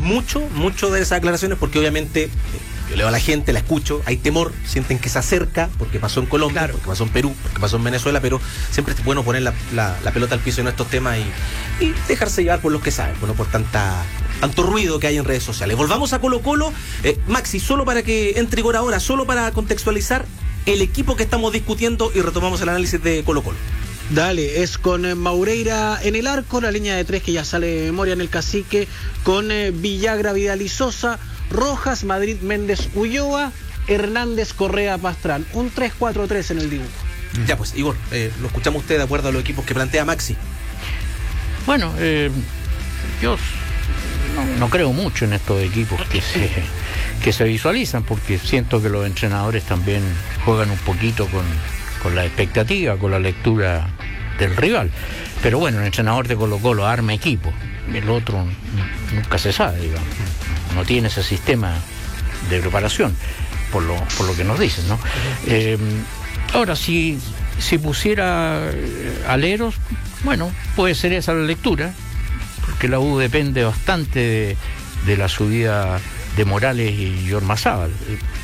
mucho de esas aclaraciones, porque obviamente yo leo a la gente, la escucho, hay temor, sienten que se acerca, porque pasó en Colombia, porque pasó en Perú, porque pasó en Venezuela, pero siempre es bueno poner la pelota al piso en estos temas y dejarse llevar por los que saben, bueno, por tanto ruido que hay en redes sociales. Volvamos a Colo-Colo. Maxi, solo para que entre rigor ahora, solo para contextualizar el equipo que estamos discutiendo y retomamos el análisis de Colo-Colo. Dale, es con Maureira en el arco, la línea de 3 que ya sale de memoria en el Cacique, con Villagra, Vidal y Sosa, Rojas, Madrid, Méndez, Ulloa, Hernández, Correa, Pastrán. Un 3-4-3 en el dibujo. Ya pues, Igor, lo escuchamos usted de acuerdo a los equipos que plantea Maxi. Bueno, yo no creo mucho en estos equipos que se visualizan, porque siento que los entrenadores también juegan un poquito con la expectativa, con la lectura del rival. Pero bueno, el entrenador de Colo-Colo arma equipo, el otro nunca se sabe, digamos. No tiene ese sistema de preparación, por lo que nos dicen, ¿no? Ahora, si pusiera aleros, bueno, puede ser esa la lectura, porque la U depende bastante de la subida de Morales y Ormazábal.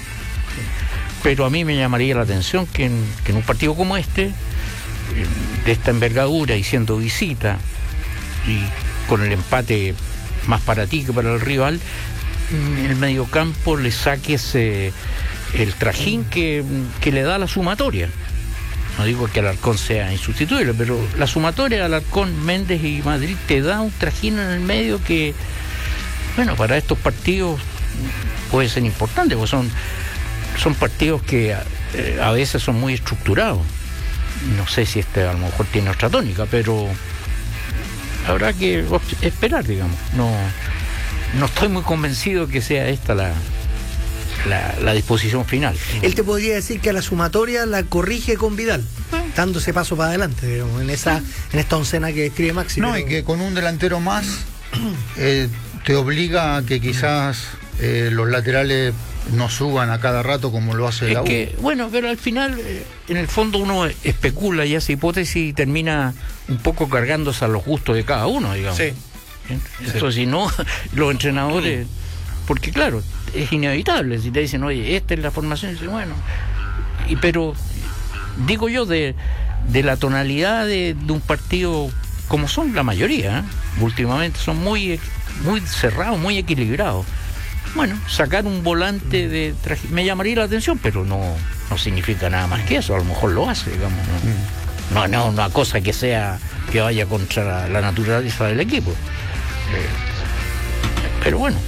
Pero a mí me llamaría la atención que en un partido como este, de esta envergadura y siendo visita, y con el empate más para ti que para el rival, el mediocampo le saques el trajín que le da la sumatoria. No digo que Alarcón sea insustituible, pero la sumatoria de Alarcón, Méndez y Madrid te da un trajín en el medio que, bueno, para estos partidos puede ser importante, porque son partidos que a veces son muy estructurados. No sé si a lo mejor tiene otra tónica, pero habrá que esperar, digamos. No estoy muy convencido que sea esta la disposición final. Él te podría decir que a la sumatoria la corrige con Vidal, dándose paso para adelante, digamos, en esta oncena que escribe Maxi. No, y que con un delantero más te obliga a que quizás los laterales no suban a cada rato como lo hace la U. Bueno, pero al final, en el fondo uno especula y hace hipótesis y termina un poco cargándose a los gustos de cada uno, digamos. Sí. Entonces, si no, los entrenadores, porque claro, es inevitable, si te dicen, oye, esta es la formación, y dicen, bueno, pero digo yo, de la tonalidad de un partido, como son la mayoría, últimamente son muy cerrados, muy equilibrados. Bueno, sacar un volante me llamaría la atención, pero no significa nada más que eso. A lo mejor lo hace, digamos. No una cosa que vaya contra la naturaleza del equipo. Pero bueno,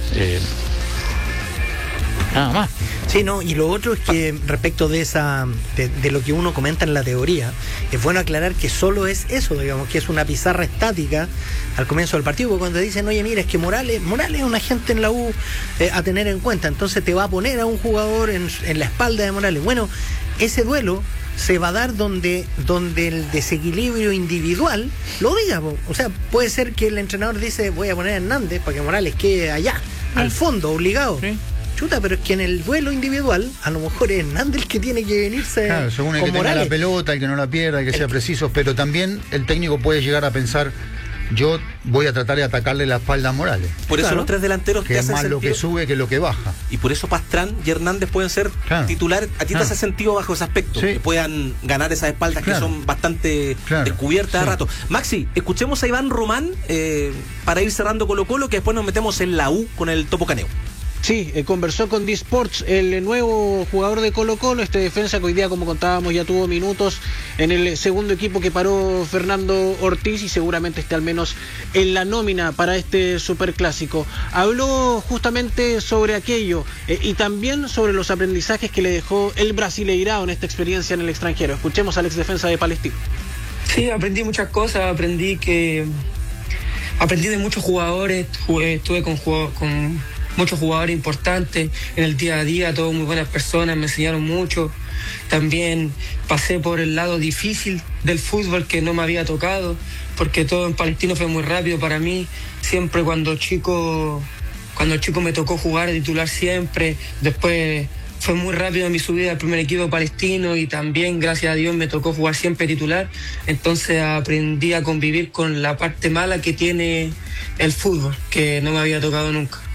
nada más. Sí, no, y lo otro es que respecto de lo que uno comenta en la teoría, es bueno aclarar que solo es eso, digamos, que es una pizarra estática al comienzo del partido, porque cuando dicen, oye, mira, es que Morales es un agente en la U a tener en cuenta, entonces te va a poner a un jugador en la espalda de Morales. Bueno, ese duelo se va a dar donde el desequilibrio individual lo diga. O sea, puede ser que el entrenador dice, voy a poner a Hernández para que Morales quede allá, al fondo, obligado. Sí. Chuta, pero es que en el duelo individual a lo mejor es Hernández el que tiene que venirse. Claro, según el que tenga la pelota, el que no la pierda, el que sea preciso, pero también el técnico puede llegar a pensar, yo voy a tratar de atacarle la espalda a Morales. Por eso los tres delanteros que es más sentido, lo que sube que lo que baja. Y por eso Pastrán y Hernández pueden ser titulares. A ti te hace sentido bajo ese aspecto, que puedan ganar esas espaldas que son bastante descubiertas a rato. Maxi, escuchemos a Iván Román para ir cerrando Colo-Colo, que después nos metemos en la U con el Topo Caneo. Sí, conversó con D-Sports, el nuevo jugador de Colo-Colo, defensa que hoy día, como contábamos, ya tuvo minutos en el segundo equipo que paró Fernando Ortiz y seguramente esté al menos en la nómina para este superclásico. Habló justamente sobre aquello y también sobre los aprendizajes que le dejó el Brasileirao en esta experiencia en el extranjero. Escuchemos al ex defensa de Palestino. Sí, aprendí muchas cosas, aprendí de muchos jugadores, estuve con muchos jugadores importantes en el día a día, todos muy buenas personas, me enseñaron mucho. También pasé por el lado difícil del fútbol que no me había tocado, porque todo en Palestino fue muy rápido para mí. Siempre cuando chico me tocó jugar de titular siempre, después fue muy rápido mi subida al primer equipo palestino y también, gracias a Dios, me tocó jugar siempre titular. Entonces aprendí a convivir con la parte mala que tiene el fútbol, que no me había tocado nunca.